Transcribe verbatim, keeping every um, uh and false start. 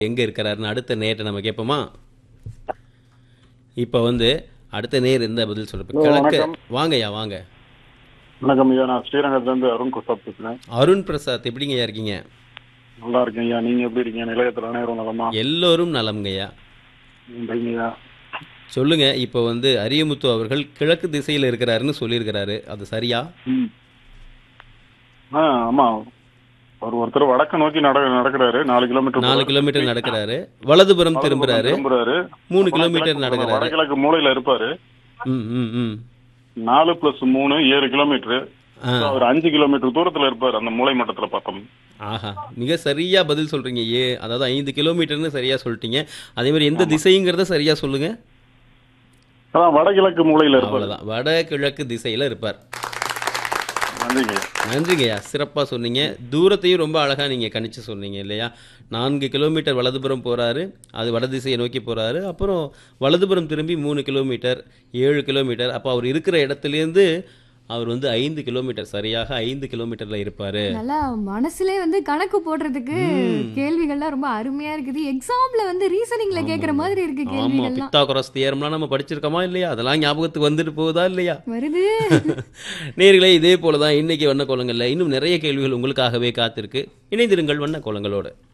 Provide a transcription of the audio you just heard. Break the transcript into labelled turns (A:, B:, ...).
A: எங்க இருக்கிறாருன்னு அடுத்த நேர்ட்ட நம்ம கேட்போமா? இப்ப வந்து அடுத்த நேர் எந்த பதில் சொல்ல
B: ஹலோ
A: கிழக்கு
B: வணக்கம்.
A: வாங்கய்யா வாங்க.
B: வணக்கம் ஐயா, நான் ஸ்ரீரங்கத்துலேருந்து அருண் குஸ்தாப் பேசுகிறேன்.
A: அருண் பிரசாத் எப்படிங்கய்யா இருக்கீங்க?
B: நல்லா இருக்கேன் ஐயா, நீங்கள் எப்படி இருக்கீங்க? நிலையத்தில் அனைவரும் நலமா?
A: எல்லோரும் நலம்ங்கய்யா.
B: நன்றிங்க ஐயா.
A: சொல்லுங்க. இப்போ வந்து அரியமுத்து அவர்கள் கிழக்கு திசையில் இருக்கிறாருன்னு சொல்லியிருக்கிறாரு. அது சரியா?
B: ம் ஆ ஆமாம், அவர் ஒருத்தர் வடக்கு நோக்கி நட நடக்கிறாரு, நாலு கிலோமீட்டர்
A: நாலு
B: போறாரு.
A: கிலோமீட்டர் நடக்கிறாரு. வலதுபுறம்
B: வலதுபுறம்
A: திரும்புறாரு.
B: திரும்புறாரு.
A: மூணு
B: அப்புறம்
A: கிலோமீட்டர்
B: கிழக்கு
A: நடக்கிறாரு.
B: வடகிழக்கு மூலையில் இருப்பார்.
A: ம் ம் ம்
B: நாலு ப்ளஸ் மூணு ஏழு கிலோமீட்டரு.
A: ஆ
B: அவர் அஞ்சு கிலோமீட்டர் தூரத்தில் இருப்பார் அந்த மூலை மட்டத்தில் பார்த்தோம்.
A: ஆஹா, மிக சரியா பதில் சொல்றீங்க. ஏ அதாவது ஐந்து கிலோமீட்டர்னு சரியா சொல்லிட்டீங்க. அதே மாதிரி எந்த
B: ஆமாம்,
A: திசைங்கிறத சரியா சொல்லுங்க.
B: அதான் வடகிழக்கு மூலையில் இருப்பார்.
A: அவ்வளவுதான். வட கிழக்கு திசையில இருப்பார்.
B: நன்றிங்க ஐயா.
A: நன்றிங்கய்யா, சிறப்பாக சொன்னீங்க. தூரத்தையும் ரொம்ப அழகாக நீங்கள் கணிச்சு சொன்னீங்க இல்லையா? நான்கு கிலோமீட்டர் வலதுபுறம் போகிறாரு, அது வட திசையை நோக்கி போகிறாரு. அப்புறம் வலதுபுறம் திரும்பி மூணு கிலோமீட்டர், ஏழு கிலோமீட்டர். அப்போ அவர் இருக்கிற இடத்துலேருந்து அவர் வந்து ஐந்து கிலோமீட்டர், சரியாக ஐந்து கிலோமீட்டரில் இருப்பார்.
C: நல்லா மனசுலே வந்து கணக்கு போடுறதுக்கு
A: ம்
C: கேள்விகள்லாம் ரொம்ப அருமையா இருக்குது. எக்ஸாம்ல வந்து ரீசனிங்ல கேக்குற
A: ஆமாங்க.
C: மாதிரி இருக்கு
A: ஆமாம்,
C: கேள்விகள்லாம்.
A: பித்தாகொரஸ் தியரம்லாம் நம்ம படிச்சிருக்கோமா இல்லையா? அதெல்லாம் ஞாபகத்துக்கு வந்துட்டு போகுதா இல்லையா?
C: வருது.
A: நேர்களே, இதே போல தான் இன்னைக்கு வண்ண கோலங்களில் இன்னும் நிறைய கேள்விகள் உங்களுக்காகவே காத்திருக்கு. இணைந்திருங்கள் வண்ண கோலங்களோடு.